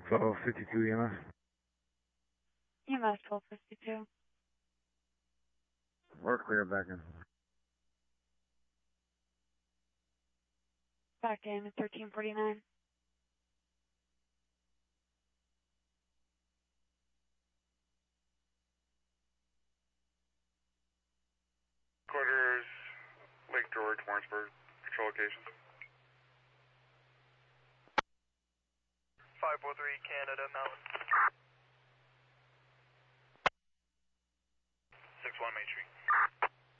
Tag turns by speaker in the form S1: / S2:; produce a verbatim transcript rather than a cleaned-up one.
S1: twelve fifty-two E M S.
S2: E M S twelve fifty-two.
S1: We're clear back in.
S2: Back in thirteen forty-nine.
S3: Quarters, Lake George, Warrensburg, control locations.
S4: five four three, Canada, Mountain.
S3: six one Main Street.